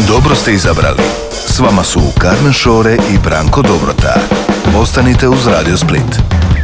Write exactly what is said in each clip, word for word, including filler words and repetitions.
Dobro ste izabrali. S vama su Carmen Šore i Branko Dobrota. Ostanite uz Radio Split.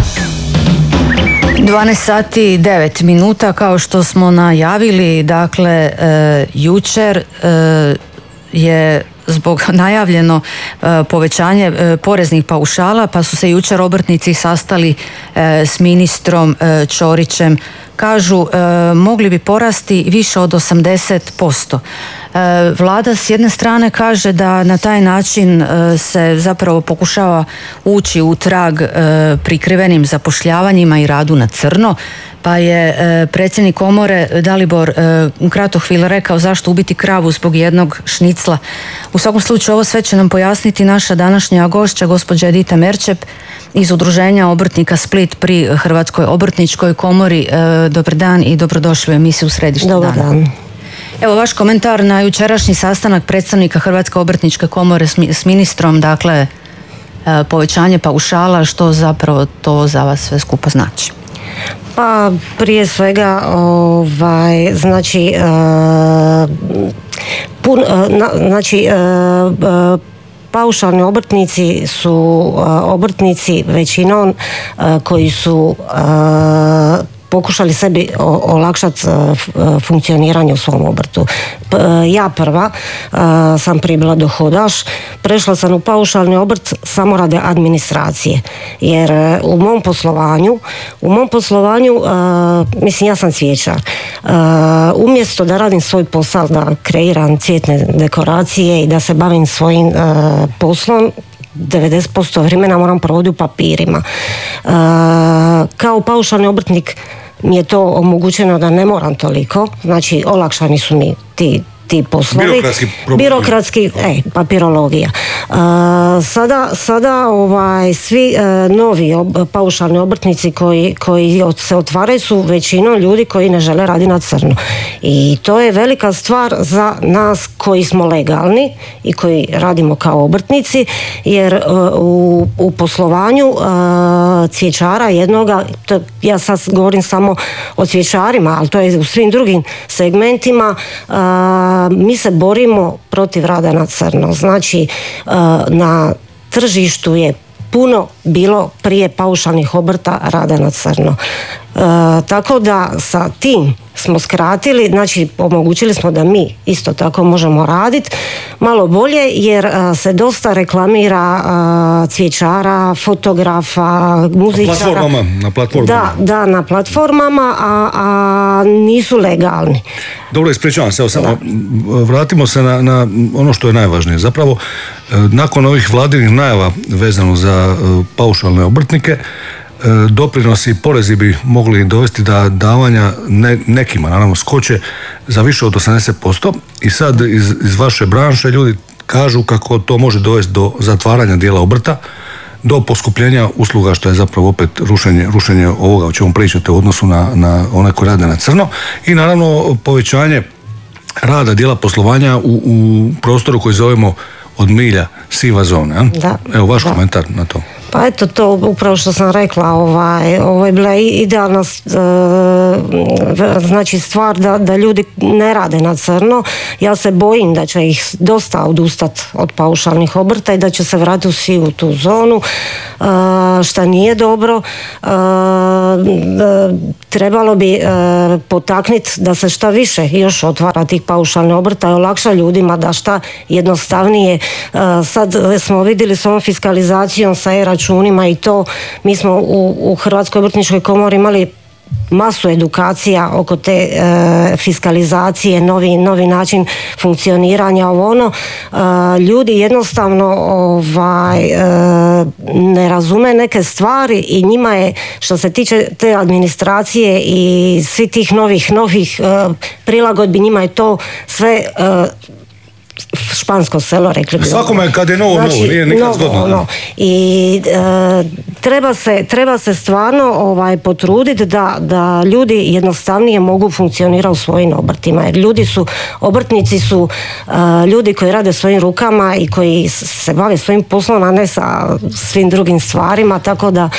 dvanaest sati i devet minuta, kao što smo najavili, dakle, e, jučer e, je zbog najavljeno e, povećanje e, poreznih paušala, pa su se jučer obrtnici sastali e, s ministrom e, Ćorićem. Kažu, e, mogli bi porasti više od osamdeset posto. E, Vlada s jedne strane kaže da na taj način e, se zapravo pokušava ući u trag e, prikrivenim zapošljavanjima i radu na crno, pa je e, predsjednik komore Dalibor e, Kratohvil rekao zašto ubiti kravu zbog jednog šnicla. U svakom slučaju ovo sve će nam pojasniti naša današnja gošća, gospođa Edita Merčep iz Udruženja obrtnika Split pri Hrvatskoj obrtničkoj komori. E, dobar dan i dobrodošli u emisiju Središte dana. Dobar dan. Evo vaš komentar na jučerašnji sastanak predstavnika Hrvatske obrtničke komore s, s ministrom, dakle e, povećanje paušala, što zapravo to za vas sve skupa znači? Pa prije svega ovaj, znači uh, pun, uh, na, znači uh, uh, paušalni obrtnici su uh, obrtnici većinom uh, koji su uh, pokušali sebi olakšati funkcioniranje u svom obrtu. Ja prva sam pribila dohodaš, prešla sam u paušalni obrt samo radi administracije, jer u mom poslovanju, u mom poslovanju, mislim ja sam cvijećar, umjesto da radim svoj posao, da kreiram cvjetne dekoracije i da se bavim svojim poslom, devedeset posto vremena moram provoditi u papirima. Kao paušalni obrtnik mi je to omogućeno da ne moram toliko, znači olakšani su mi ti ti poslovi. Birokratski problem. Birokratski, e, papirologija. Uh, sada, sada ovaj, svi uh, novi ob, paušalni obrtnici koji, koji se otvaraju su većinom ljudi koji ne žele raditi na crno. I to je velika stvar za nas koji smo legalni i koji radimo kao obrtnici, jer uh, u, u poslovanju uh, cvjećara jednoga, to, ja sad govorim samo o cvjećarima, ali to je u svim drugim segmentima, uh, mi se borimo protiv rada na crno. Znači, na tržištu je puno bilo prije paušalnih obrta rada na crno. E, tako da sa tim smo skratili, znači omogućili smo da mi isto tako možemo raditi malo bolje, jer a, se dosta reklamira a, cvjećara, fotografa, muzičara. Na platformama, na platformama. Da, da, na platformama, a, a nisu legalni. Dobro, ispričavam se, evo samo vratimo se na, na ono što je najvažnije. Zapravo, nakon ovih vladinih najava vezano za paušalne obrtnike, doprinosi i porezi bi mogli dovesti da davanja ne, nekima, naravno, skoče za više od osamdeset posto i sad iz, iz vaše branše ljudi kažu kako to može dovesti do zatvaranja dijela obrta, do poskupljenja usluga, što je zapravo opet rušenje, rušenje ovoga o čemu pričate u odnosu na, na one koji rade na crno, i naravno povećanje rada dijela poslovanja u, u prostoru koji zovemo od milja siva zona. Da, Evo vaš da. komentar na to. Pa eto, to upravo što sam rekla, ovaj, ovo je bila idealna e, znači stvar da, da ljudi ne rade na crno. Ja se bojim da će ih dosta odustati od paušalnih obrta i da će se vratiti u sivu tu zonu, e, šta nije dobro. E, trebalo bi e, potakniti da se šta više još otvara tih paušalnih obrta i olakša ljudima da šta jednostavnije. E, sad smo vidjeli s ovom fiskalizacijom sa e-računima i to, mi smo u, u Hrvatskoj obrtničkoj komori imali masu edukacija oko te e, fiskalizacije, novi, novi način funkcioniranja, ovo ono. E, ljudi jednostavno ovaj, e, ne razume neke stvari i njima je, što se tiče te administracije i svi tih novih, novih e, prilagodbi, njima je to sve e, špansko selo, rekli bi. Svakome kad je novo, znači, novo, nije nikad novo, zgodno. Ono. I e, treba, se, treba se stvarno ovaj, potruditi da, da ljudi jednostavnije mogu funkcionirati u svojim obrtima. Jer ljudi su, obrtnici su e, ljudi koji rade svojim rukama i koji se bave svojim poslom, a ne sa svim drugim stvarima, tako da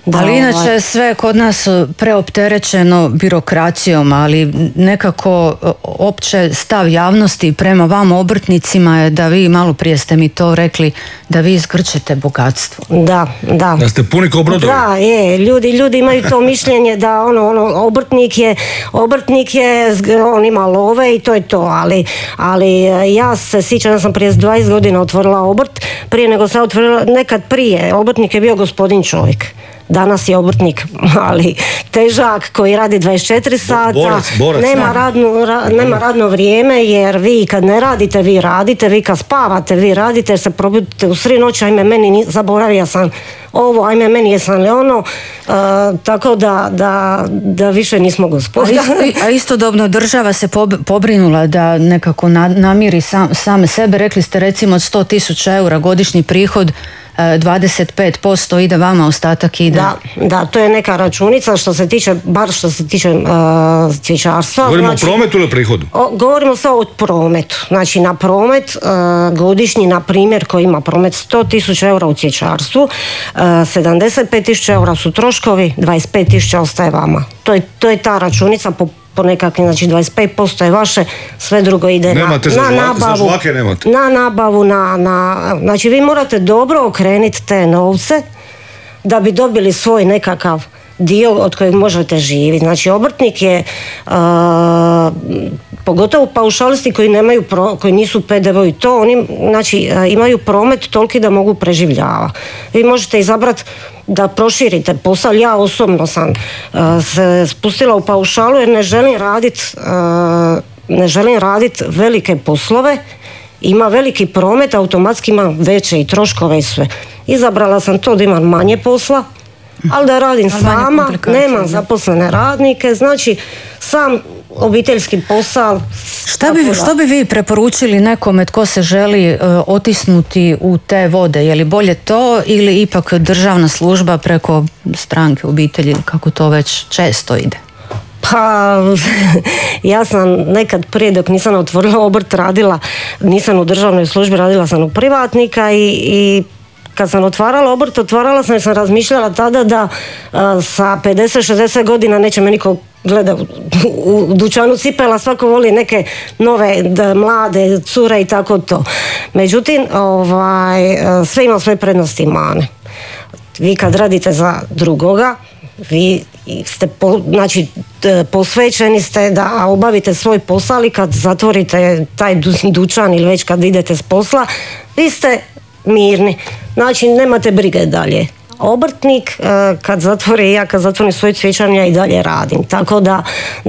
Da, ali inače ovaj... sve kod nas preopterećeno birokracijom, ali nekako opće stav javnosti prema vama obrtnicima je da vi, malo prije ste mi to rekli, da vi izgrčete bogatstvo. Da, da. Da ste puni ko brodovi. Da, je, ljudi, ljudi imaju to mišljenje da ono, ono, obrtnik je, obrtnik je, on ima love i to je to, ali, ali ja se sjećam da sam prije dvadeset godina otvorila obrt, prije nego sam otvorila, nekad prije, obrtnik je bio gospodin čovjek. Danas je obrtnik mali, težak, koji radi dvadeset četiri sata, borac, borac, nema, radno, ra, nema radno vrijeme, jer vi kad ne radite, vi radite, vi kad spavate, vi radite, jer se probudite u sri noći, ajme meni, zaboravio sam ovo, ajme meni jesam li ono, uh, tako da, da, da više nismo gospoda. A, a istodobno država se pobrinula da nekako namiri sam, same sebe, rekli ste recimo od sto tisuća eura godišnji prihod, dvadeset pet posto ide vama, ostatak ide. Da, da, to je neka računica što se tiče, bar što se tiče uh, cvjećarstva. Govorimo znači, o prometu ili prihodu? O, govorimo samo o prometu. Znači na promet, uh, godišnji, na primjer, koji ima promet sto tisuća eura u cvjećarstvu, uh, sedamdeset pet tisuća eura su troškovi, dvadeset pet tisuća ostaje vama. To je, to je ta računica po po nekakvim, znači dvadeset pet posto je vaše, sve drugo ide nemate na, za na žla, nabavu. Za žlake nemate. Na nabavu, na, na, znači vi morate dobro okrenuti te novce da bi dobili svoj nekakav dio od kojeg možete živjeti. Znači obrtnik je, uh, pogotovo paušalisti koji nemaju pro, koji nisu P D V i to, oni znači uh, imaju promet toliki da mogu preživljavati. Vi možete izabrati da proširite posao. Ja osobno sam uh, se spustila u paušalu jer ne želim raditi uh, ne želim raditi velike poslove. Ima veliki promet, automatski ima veće i troškove i sve. Izabrala sam to da imam manje posla, ali da radim ali sama, nemam zaposlene radnike, znači sam obiteljski posao. Šta bi, što bi vi preporučili nekome tko se želi uh, otisnuti u te vode? Je li bolje to ili ipak državna služba preko stranke, obitelji, kako to već često ide? Pa, ja sam nekad prije dok nisam otvorila obrt radila, nisam u državnoj službi, radila sam u privatnika i, i kad sam otvarala obrt, otvarala sam jer sam razmišljala tada da a, sa pedeset šezdeset godina neće me niko gleda u, u, u dućanu cipela, svako voli neke nove da, mlade cure i tako to. Međutim, ovaj, sve ima svoje prednosti i mane. Vi kad radite za drugoga, vi ste po, znači posvećeni ste da obavite svoj posao, ali kad zatvorite taj dućan ili već kad idete s posla, vi ste mirni, znači nemate brige dalje. Obrtnik kad zatvori, ja kad zatvorim svoj cvjećan, ja i dalje radim, tako da,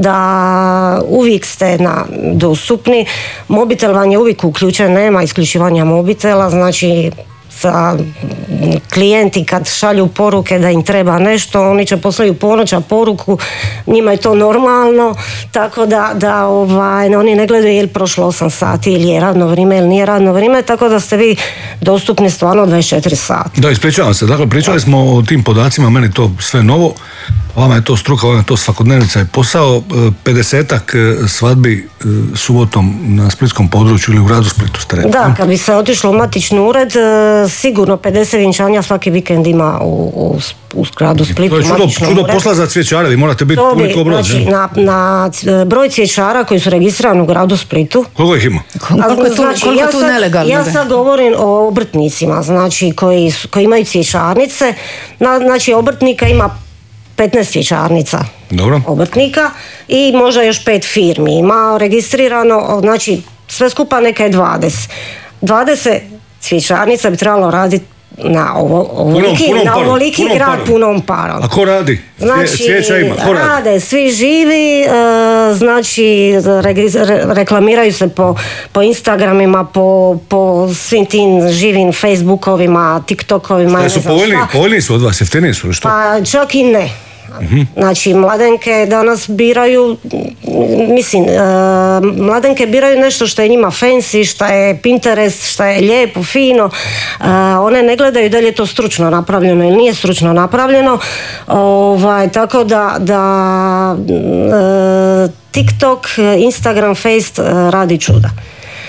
da uvijek ste na, dostupni. Mobitel vam je uvijek uključen, nema isključivanja mobitela, znači sa klijenti kad šalju poruke da im treba nešto, oni će poslaju ponoća poruku, njima je to normalno, tako da, da ovaj, oni ne gledaju je li prošlo osam sati ili je radno vrijeme ili nije radno vrijeme, tako da ste vi dostupni stvarno dvadeset četiri sata. Da, ispričavam se, dakle pričali smo o tim podacima, meni to sve novo, vama je to struka, vama je to svakodnevnica i posao, pedesetak svadbi subotom na splitskom području ili u gradu Splitu ste rekli. Da, kad bi se otišlo u matični ured, sigurno pedeset vjenčanja svaki vikend ima u, u, u gradu Splitu. To je čudo, čudo posla za cvjećare, vi morate biti puni ko brod. Znači, na, na broj cvjećara koji su registrirani u gradu Splitu. Koliko ih ima? Koliko je tu, znači, koliko ja tu sad, nelegalno? Ja sad govorim o obrtnicima, znači koji, koji imaju cvjećarnice. Na, znači obrtnika ima petnaest cvjećarnica. Dobro. Obrtnika i možda još pet firmi. Ima registrirano, znači sve skupa neka je dvadeset. dvadeset cvjećarnica bi trebalo raditi na ovo, ovoliki, punom, punom na ovoliki punom grad parom. punom parom. A ko radi? Znači, Cvijeća ima, ko radi? Rade, svi živi, e, znači re, reklamiraju se po, po Instagramima, po, po svim tim živim Facebookovima, TikTokovima. Šta su povoljni, povoljni su od vas, jeftiniji su, što? Pa čak i ne. Uh-huh. Znači mladenke danas biraju, mislim, e, mladenke biraju nešto što je njima fancy, što je Pinterest, što je lijepo, fino, e, one ne gledaju da li je to stručno napravljeno ili nije stručno napravljeno, ovaj, tako da, da e, TikTok, Instagram, Face radi čuda.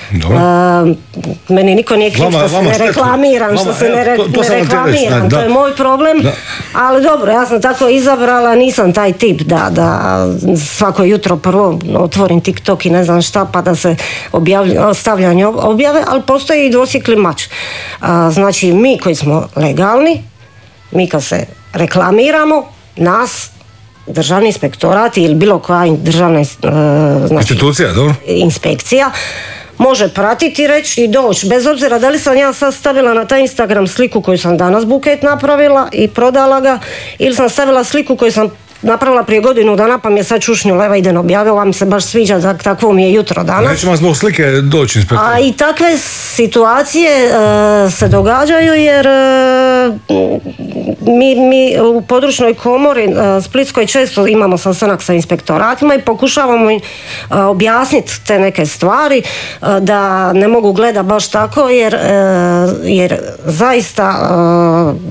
Uh, meni niko nije kriv što se ne reklamiram, što se ne, re, to, to ne reklamiram, da, to je moj problem, da. Ali dobro, ja sam tako izabrala, nisam taj tip da, da svako jutro prvo otvorim TikTok i ne znam šta pa da se stavljanje objave, ali postoji i dvosjekli mač. Uh, znači mi koji smo legalni, mi kad se reklamiramo, nas državni inspektorat ili bilo koja državna znači, institucija, dobro. inspekcija može pratiti i reći i doći, bez obzira da li sam ja sad stavila na taj Instagram sliku koju sam danas buket napravila i prodala ga, ili sam stavila sliku koju sam napravila prije godinu dana pa mi je sad čušnju leva idem objavila, ova mi se baš sviđa, tak, takvo mi je jutro danas. Nećemo zbog slike doći inspektor. A i takve situacije uh, se događaju jer uh, mi, mi u područnoj komori uh, Splitskoj često imamo sastanak sa inspektoratima i pokušavamo im uh, objasniti te neke stvari uh, da ne mogu gledati baš tako jer, uh, jer zaista uh,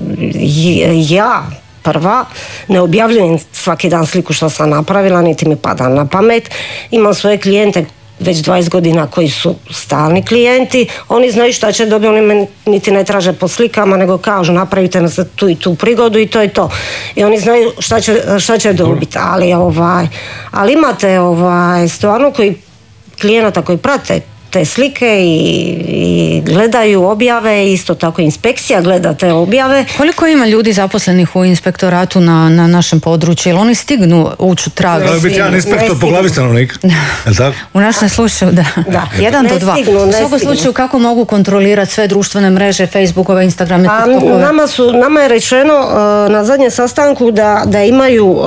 ja prva, ne objavljujem svaki dan sliku što sam napravila, niti mi pada na pamet. Imam svoje klijente već dvadeset godina koji su stalni klijenti, oni znaju šta će dobiti, oni me niti ne traže po slikama, nego kažu napravite nas tu i tu prigodu i to je to. I oni znaju šta će, šta će dobiti, ali, ovaj, ali imate ovaj, stvarno koji klijenata koji prate te slike i, i gledaju objave, isto tako inspekcija gleda te objave. Koliko ima ljudi zaposlenih u inspektoratu na, na našem području? Ili oni stignu ući u trag? Da, biti jedan inspektor po glavi stanovnika. Je li tako? U našem slučaju, da. da. Jedan ne do dva. Stignu, u svakom slučaju, kako mogu kontrolirati sve društvene mreže, Facebookove, Instagrame, TikTokove? Nama, su, nama je rečeno uh, na zadnjem sastanku da, da imaju uh,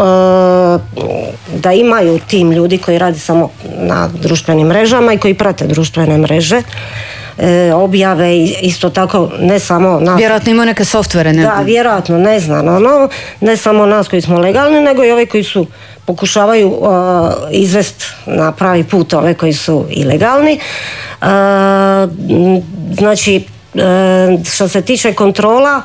da imaju tim ljudi koji radi samo na društvenim mrežama i koji prate društvene mreže, e, objave i isto tako ne samo nas. Vjerojatno imaju neke softvere. Ne? Da, vjerojatno, ne znam, ono, ne samo nas koji smo legalni, nego i ovi koji su pokušavaju uh, izvest na pravi put ove koji su ilegalni. Uh, znači, uh, što se tiče kontrola,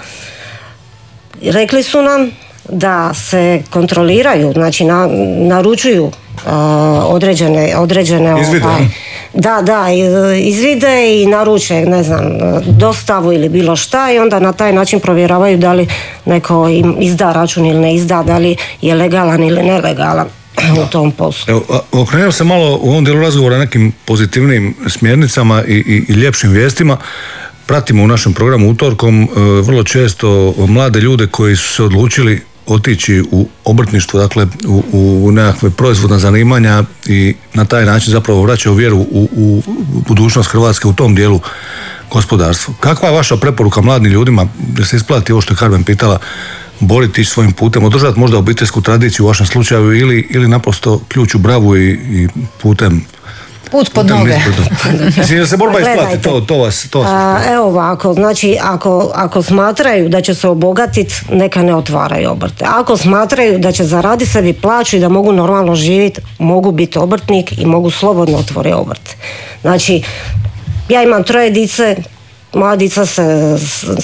rekli su nam da se kontroliraju, znači na, naručuju uh, određene, određene izvide, ovaj, da, da, izvide i naruče, ne znam, dostavu ili bilo šta i onda na taj način provjeravaju da li neko im izda račun ili ne izda, da li je legalan ili nelegalan u tom poslu. Evo, okrenuo se malo u ovom dijelu razgovora nekim pozitivnim smjernicama i, i, i ljepšim vijestima. Pratimo u našem programu utorkom e, vrlo često mlade ljude koji su se odlučili otići u obrtništvo, dakle u, u nekakve proizvodna zanimanja i na taj način zapravo vraćaju vjeru u, u budućnost Hrvatske u tom dijelu gospodarstva. Kakva je vaša preporuka mladim ljudima da se isplati ovo što je Carmen pitala, boriti svojim putem, održati možda obiteljsku tradiciju u vašem slučaju ili, ili naprosto ključ u bravu i, i putem put pod noge. Mislim da se borba isplati, to, to vas... To A, evo ovako, znači ako, ako smatraju da će se obogatiti, neka ne otvaraju obrte. Ako smatraju da će zaraditi sebi plaću i da mogu normalno živjeti, mogu biti obrtnik i mogu slobodno otvoriti obrt. Znači, ja imam troje dice, moja dica se,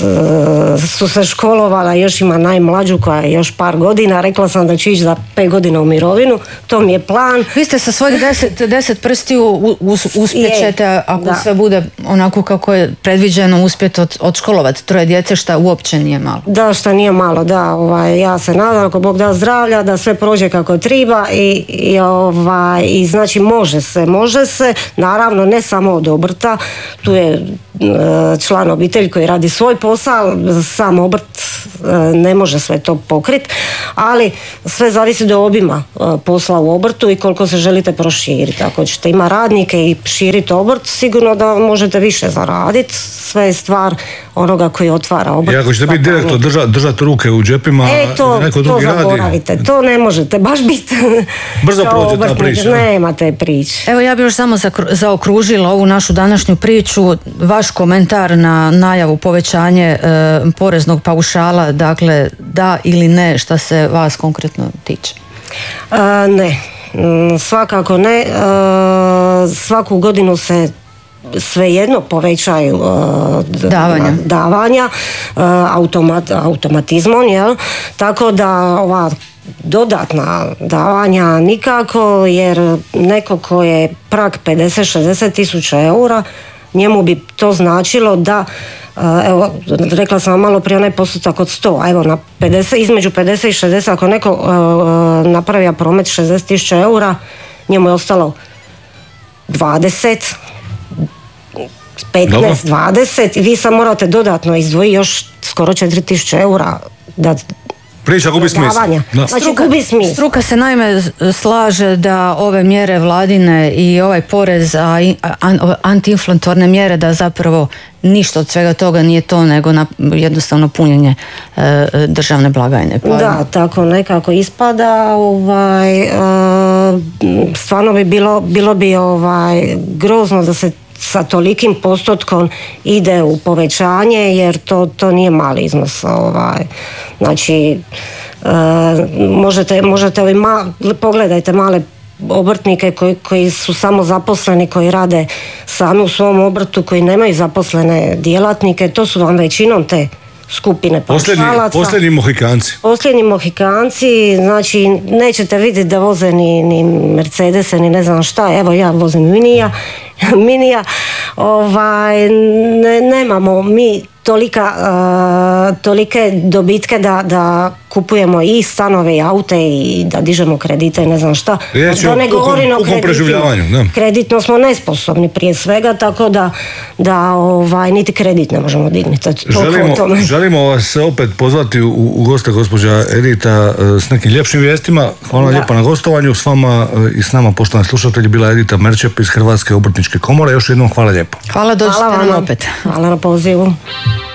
su se školovala, još ima najmlađu koja je još par godina, rekla sam da ću ići za pet godina u mirovinu, to mi je plan. Vi ste sa svojih deset, deset prstiju uspjećete, ako da. Sve bude onako kako je predviđeno, uspjeti od, odškolovati troje djece, šta uopće nije malo. Da, šta nije malo, da, ovaj, ja se nadam, ako Bog da zdravlja, da sve prođe kako treba i, i, ovaj, i znači može se, može se, naravno ne samo od obrta, tu je član obitelji koji radi svoj posao, sam obrt ne može sve to pokriti, ali sve zavisi do obima posla u obrtu i koliko se želite proširiti. Ako ćete imati radnike i širiti obrt, sigurno da možete više zaraditi, sve je stvar onoga koji otvara obrt. I ako ćete biti direktor, držati držat ruke u džepima, e, to, neko drugi to zaboravite, radi. To ne možete baš biti. Brzo prođe ta priča. Nema te priče. Evo ja bih još samo zaokružila ovu našu današnju priču, vaš komentar na najavu povećanje e, poreznog paušala, dakle da ili ne, šta se vas konkretno tiče? A, ne, svakako ne. A, svaku godinu se svejedno povećaju uh, davanja, davanja uh, automat, automatizmom, jel? Tako da ova dodatna davanja nikako, jer neko ko je prag pedeset šezdeset tisuća eura njemu bi to značilo da, evo, rekla sam vam malo prije onaj postotak od sto, a evo na pedeset, između pedeset i šezdeset, ako neko uh, napravija promet šezdeset tisuća eura, njemu je ostalo dvadeset, petnaest, dvadeset, vi sad morate dodatno izdvojiti još skoro četiri tisuće eura da priča gubi smisla. Znači, struka, gubi smisla. Struka se naime slaže da ove mjere vladine i ovaj porez, a antiinflatorne mjere, da zapravo ništa od svega toga nije to, nego na jednostavno punjenje e, državne blagajne. Pa... Da, tako nekako ispada. Ovaj, e, stvarno bi bilo, bilo bi ovaj, grozno da se sa tolikim postotkom ide u povećanje, jer to, to nije mali iznos. Ovaj. Znači, e, možete, možete ovi ma, pogledajte male obrtnike koji, koji su samo zaposleni, koji rade sami u svom obrtu, koji nemaju zaposlene djelatnike, to su vam većinom te skupine paušalaca. Posljednji mohikanci. Posljednji mohikanci, znači nećete vidjeti da voze ni, ni Mercedese, ni ne znam šta, evo ja vozim Minija, Minija, ovaj, ne, nemamo mi tolika, uh, tolike dobitke da, da kupujemo i stanove i aute i da dižemo kredite i ne znam šta. Riječ je o pukom preživljavanju. Da. Kreditno smo nesposobni prije svega, tako da, da ovaj, niti kredit ne možemo dignuti. Želimo, želimo vas opet pozvati u, u goste gospođa Edita s nekim ljepšim vijestima. Hvala da. lijepa na gostovanju. S vama i s nama, poštovani slušatelji, bila Edita Merčep iz Hrvatske obrtničke komore. Još jednom hvala lijepo. Hvala, dođite nam opet. Hvala na pozivu.